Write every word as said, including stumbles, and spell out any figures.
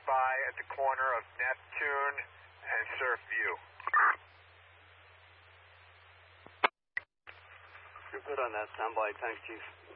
by at the corner of Neptune and Surf View. You're good on that. Stand by. Thanks, Chief.